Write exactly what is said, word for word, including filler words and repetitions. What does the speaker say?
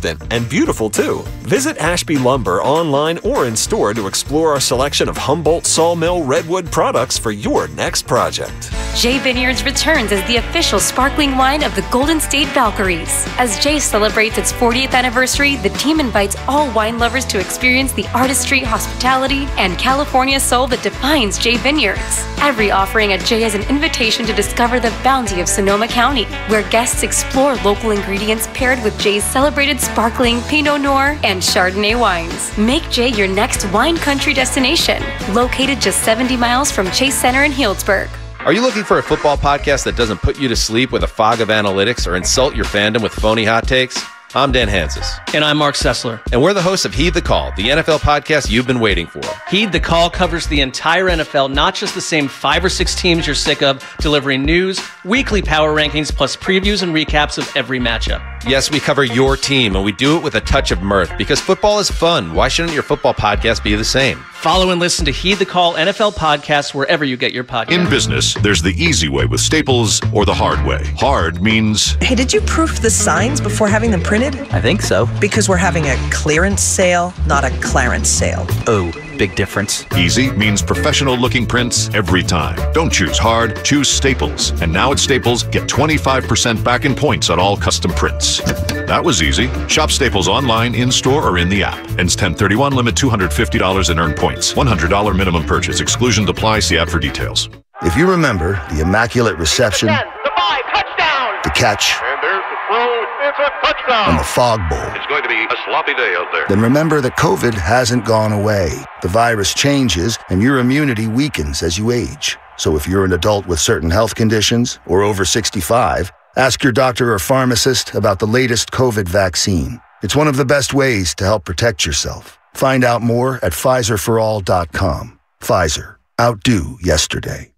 consistent and beautiful too. Visit Ashby Lumber online or in store to explore our selection of Humboldt Sawmill Redwood products for your next project. Jay Vineyards returns as the official sparkling wine of the Golden State Valkyries. As Jay celebrates its fortieth anniversary, the team invites all wine lovers to experience the artistry, hospitality, and California soul that defines Jay Vineyards. Every offering at Jay is an invitation to discover the bounty of Sonoma County, where guests explore local ingredients paired with Jay's celebrated sparkling Pinot Noir and Chardonnay wines. Make Jay your next wine country destination, located just seventy miles from Chase Center in Healdsburg. Are you looking for a football podcast that doesn't put you to sleep with a fog of analytics or insult your fandom with phony hot takes? I'm Dan Hansis. And I'm Mark Sessler. And we're the hosts of Heed the Call, the N F L podcast you've been waiting for. Heed the Call covers the entire N F L, not just the same five or six teams you're sick of, delivering news, weekly power rankings, plus previews and recaps of every matchup. Yes, we cover your team, and we do it with a touch of mirth, because football is fun. Why shouldn't your football podcast be the same? Follow and listen to Heed the Call N F L podcast wherever you get your podcast. In business, there's the easy way with Staples or the hard way. Hard means... Hey, did you proof the signs before having them printed? I think so. Because we're having a clearance sale, not a clarence sale. Oh, big difference. Easy means professional-looking prints every time. Don't choose hard, choose Staples. And now at Staples, get twenty-five percent back in points on all custom prints. That was easy. Shop Staples online, in-store, or in the app. Ends ten thirty-one, limit two hundred fifty dollars in earned points. one hundred dollars minimum purchase. Exclusions apply. See app for details. If you remember the immaculate reception, ten, the five, touchdown! The catch, and there's the throw, it's a touchdown! And the fog bowl. It's going to be a sloppy day out there. Then remember that COVID hasn't gone away. The virus changes, and your immunity weakens as you age. So if you're an adult with certain health conditions or over sixty-five, ask your doctor or pharmacist about the latest COVID vaccine. It's one of the best ways to help protect yourself. Find out more at Pfizer for all dot com. Pfizer. Outdo yesterday.